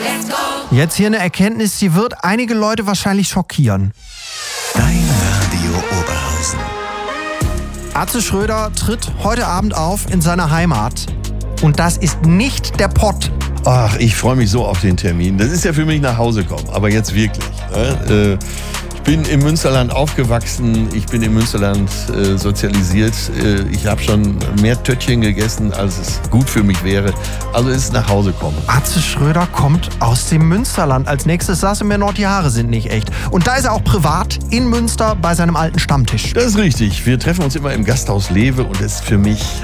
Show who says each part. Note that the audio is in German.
Speaker 1: Jetzt hier eine Erkenntnis, die wird einige Leute wahrscheinlich schockieren.
Speaker 2: Dein Radio Oberhausen.
Speaker 1: Atze Schröder tritt heute Abend auf in seiner Heimat. Und das ist nicht der Pott.
Speaker 3: Ach, ich freue mich so auf den Termin. Das ist ja für mich nach Hause kommen, aber jetzt wirklich. Ich bin im Münsterland aufgewachsen, ich bin im Münsterland sozialisiert. Ich habe schon mehr Töttchen gegessen, als es gut für mich wäre. Also ist es nach Hause kommen.
Speaker 1: Atze Schröder kommt aus dem Münsterland. Als nächstes saß er mir noch, die Haare sind nicht echt. Und da ist er auch privat in Münster bei seinem alten Stammtisch.
Speaker 3: Das ist richtig. Wir treffen uns immer im Gasthaus Lewe und es ist für mich